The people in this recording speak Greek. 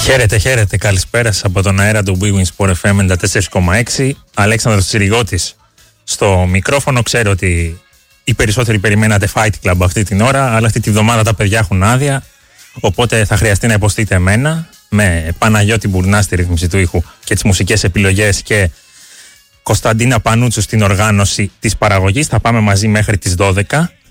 Χαίρετε, καλησπέρα σας από τον αέρα του Big Win Sport FM 94,6. Αλέξανδρος Τσιριγώτης στο μικρόφωνο. Ξέρω ότι οι περισσότεροι περιμένατε Fight Club αυτή την ώρα, αλλά αυτή τη βδομάδα τα παιδιά έχουν άδεια, οπότε θα χρειαστεί να υποστείτε εμένα, με Παναγιώτη Μπουρνά στη ρύθμιση του ήχου και τις μουσικές επιλογές και Κωνσταντίνα Πανούτσου στην οργάνωση της παραγωγής. Θα πάμε μαζί μέχρι τις 12